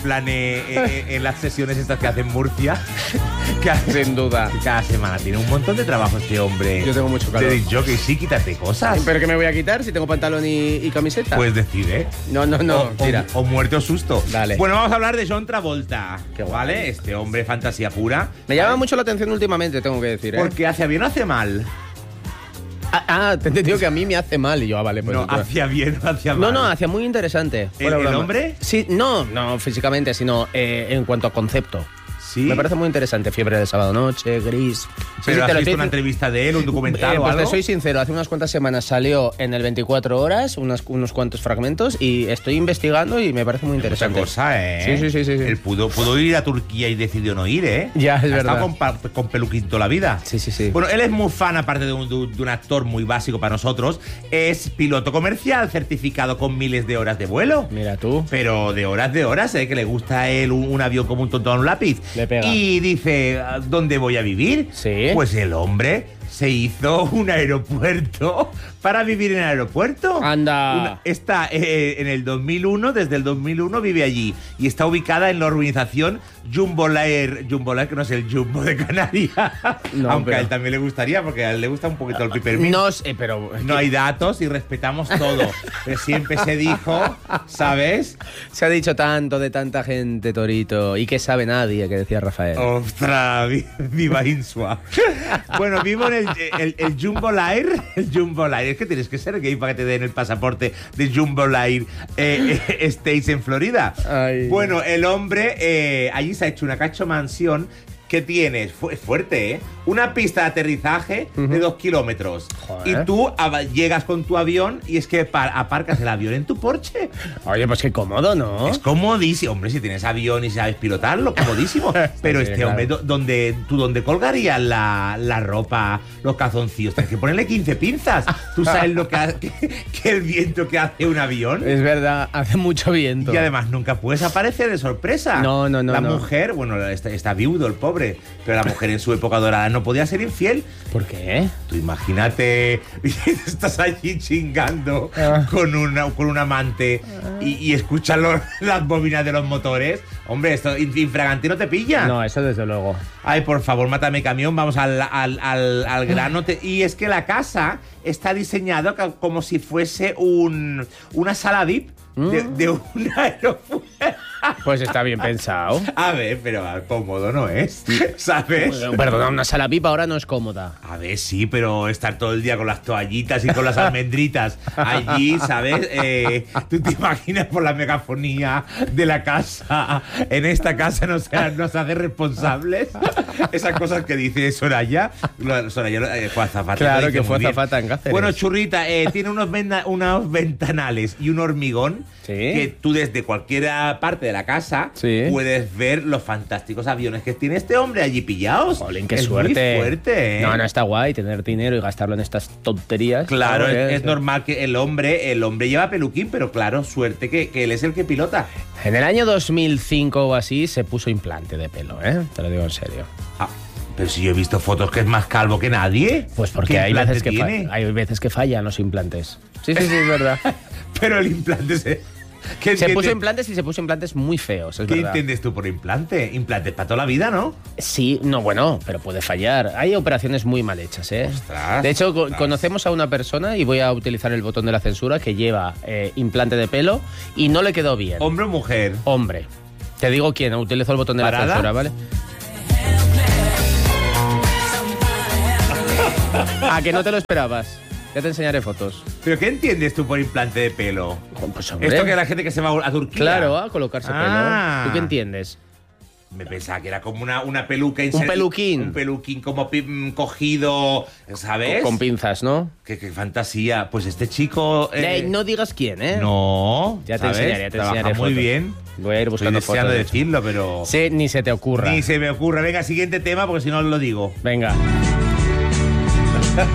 en las sesiones estas que hace en Murcia. Sin duda. Cada semana tiene un montón de trabajo este hombre. Yo tengo mucho calor. Te he dicho que sí, quítate cosas. ¿Pero qué me voy a quitar si tengo pantalón y camiseta? Puedes decir, ¿eh? No, tira. O muerte o susto. Dale. Bueno, vamos a hablar de John Travolta. Qué guay. ¿Vale? Este hombre, fantasía pura. Me llama mucho la atención últimamente, tengo que decir, ¿eh? Porque hacia bien o hace mal. Te he entendido que a mí me hace mal. Y yo, vale, pues. No, entonces. hacia bien o hacia mal. No, hacia muy interesante. ¿El hombre? Sí, no físicamente, sino en cuanto a concepto. Sí. Me parece muy interesante. Fiebre de sábado noche, Gris. ¿Pero has visto una una entrevista de él, un documental o pues algo? te soy sincero, hace unas cuantas semanas salió en el 24 horas unos cuantos fragmentos y estoy investigando y me parece muy interesante. Mucha cosa, ¿eh? Sí. Él pudo ir a Turquía y decidió no ir, ¿eh? Ya, es ha verdad. estado con peluquín toda la vida. Sí. Bueno, él es muy fan, aparte de un actor muy básico para nosotros. Es piloto comercial, certificado con miles de horas de vuelo. Mira tú. Pero de horas, ¿eh? Que le gusta a él un avión como un tonto a un lápiz. Le pega. Y dice, ¿dónde voy a vivir? Sí. Pues el hombre se hizo un aeropuerto para vivir en el aeropuerto. Anda. Está en el 2001, desde el 2001 vive allí. Y está ubicada en la urbanización Jumbolair, que no es el Jumbo de Canarias. No, aunque pero... a él también le gustaría, porque a él le gusta un poquito el pipermint. No sé, pero... No hay datos y respetamos todo. Pero siempre se dijo, ¿sabes? Se ha dicho tanto de tanta gente, Torito, y que sabe nadie, que decía Rafael. ¡Ostras! Viva Insua. Bueno, vivo en el Jumbolair. El Jumbolair. Es que tienes que ser gay para que te den el pasaporte de Jumbolair States en Florida. Ay. Bueno, el hombre allí se ha hecho una cacho mansión que tiene, es fuerte, ¿eh? Una pista de aterrizaje de 2 kilómetros. Joder. Y tú llegas con tu avión y es que aparcas el avión en tu Porsche. Oye, pues qué cómodo, ¿no? Es comodísimo. Hombre, si tienes avión y sabes pilotarlo, comodísimo. Pero Sí, este claro. hombre, ¿dónde colgarías la ropa, los calzoncillos? Tienes que ponerle 15 pinzas. ¿Tú sabes lo que el viento que hace un avión? Es verdad, hace mucho viento. Y además nunca puedes aparecer de sorpresa. No. La mujer, bueno, está viudo el pobre, pero la mujer en su época dorada no podía ser infiel. ¿Por qué? Tú imagínate, estás allí chingando con un amante y escuchas las bobinas de los motores. Hombre, esto infragante no te pilla. No, eso desde luego. Ay, por favor, mátame camión, vamos al grano. Y es que la casa está diseñada como si fuese una sala VIP de un aeropuerto. Pues está bien pensado. A ver, pero cómodo no es, ¿sabes? Perdona, una sala VIP ahora no es cómoda. A ver, sí, pero estar todo el día con las toallitas y con las almendritas allí, ¿sabes? ¿Tú te imaginas por la megafonía de la casa? En esta casa nos hace responsables. Esas cosas que dice Soraya. Soraya fue azafata. Claro que fue azafata en Cáceres. Bueno, Churrita, tiene unos ventanales y un hormigón que tú desde cualquier parte de la casa puedes ver los fantásticos aviones que tiene este hombre allí pillados. Jolín, qué es suerte. Muy fuerte, ¿eh? No, está guay tener dinero y gastarlo en estas tonterías. Claro, es normal que el hombre lleva peluquín, pero claro, suerte que él es el que pilota. En el año 2005 o así se puso implante de pelo, ¿eh? Te lo digo en serio. Pero si yo he visto fotos que es más calvo que nadie. Pues porque hay veces que fallan los implantes. Sí, es verdad. Pero el implante se puso implantes y se puso implantes muy feos, es ¿Qué verdad. entiendes tú por implante? Implantes para toda la vida, ¿no? Sí, no, bueno, pero puede fallar. Hay operaciones muy mal hechas, ¿eh? Ostras, de hecho, conocemos a una persona, y voy a utilizar el botón de la censura, que lleva implante de pelo y no le quedó bien. ¿Hombre o mujer? Hombre. Te digo quién, utilizo el botón de la censura, ¿vale? ¿A que no te lo esperabas? Ya te enseñaré fotos. ¿Pero qué entiendes tú por implante de pelo? Pues, hombre, Esto que la gente que se va a Turquía. claro, a colocarse pelo. ¿Tú qué entiendes? Me pensaba que era como una peluca. Un peluquín. Un peluquín como cogido, ¿sabes? Con pinzas, ¿no? Qué fantasía. Pues este chico... No digas quién, ¿eh? No. Ya te ¿sabes? enseñaré, Trabaja muy fotos. bien. Voy a ir buscando Estoy deseando fotos. decirlo, pero... Sí, ni se te ocurra. Ni se me ocurre. Venga, siguiente tema, porque si no lo digo. Venga.